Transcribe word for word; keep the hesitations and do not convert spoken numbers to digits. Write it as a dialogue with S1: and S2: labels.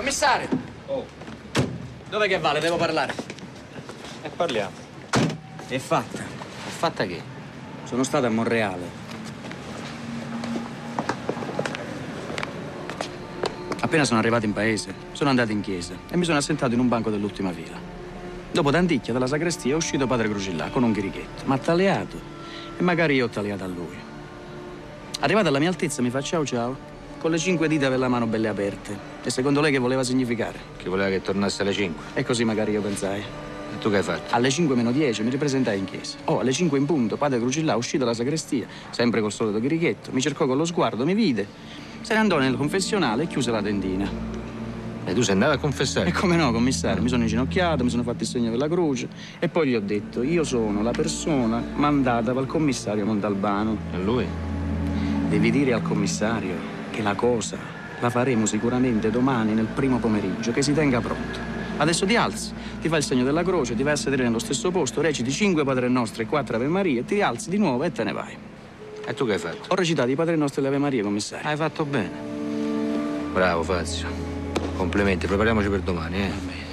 S1: Commissario!
S2: Oh.
S1: Dov'è che va? Le devo parlare.
S2: E parliamo.
S1: È fatta.
S2: È fatta che?
S1: Sono stato a Monreale. Appena sono arrivato in paese, sono andato in chiesa e mi sono assentato in un banco dell'ultima fila. Dopo tanticchia dalla sagrestia è uscito padre Crocillà con un chirichetto. Mi ha taliato e magari io ho taliato a lui. Arrivato alla mia altezza mi fa ciao ciao, con le cinque dita per la mano belle aperte. E secondo lei che voleva significare?
S2: Che voleva che tornasse alle cinque.
S1: E così magari io pensai.
S2: E tu che hai fatto?
S1: Alle cinque meno dieci mi ripresentai in chiesa. Oh, alle cinque in punto, padre Crocillà è uscito dalla sagrestia, sempre col solito chirichetto, mi cercò con lo sguardo, mi vide, se ne andò nel confessionale e chiuse la tendina.
S2: E tu sei andato a confessare?
S1: E come no, commissario, mi sono inginocchiato, mi sono fatto il segno della croce e poi gli ho detto, io sono la persona mandata dal commissario Montalbano.
S2: E lui?
S1: Devi dire al commissario che la cosa la faremo sicuramente domani nel primo pomeriggio, che si tenga pronto. Adesso ti alzi, ti fai il segno della croce, ti vai a sedere nello stesso posto, reciti cinque Padre Nostri e quattro Ave Maria, ti alzi di nuovo e te ne vai.
S2: E tu che hai fatto?
S1: Ho recitato i Padre Nostri e le Ave Maria, commissario.
S2: Hai fatto bene. Bravo, Fazio. Complimenti, prepariamoci per domani, eh?
S1: Va bene.